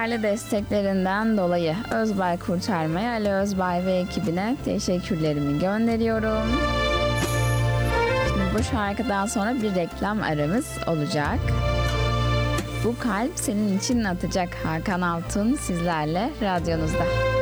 değerli desteklerinden dolayı Özbay Kurtarmaya, Ali Özbay ve ekibine teşekkürlerimi gönderiyorum. Şimdi bu şarkıdan sonra bir reklam aramız olacak. Bu kalp senin için atacak. Hakan Altun sizlerle radyonuzda.